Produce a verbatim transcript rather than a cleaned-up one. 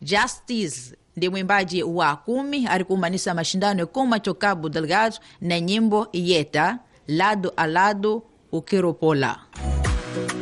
Justice ndi mwimbaji wa kumi alikumanisa mashindano kuma cho Cabo Delgado na nyimbo Yeta lado a lado ukiropola.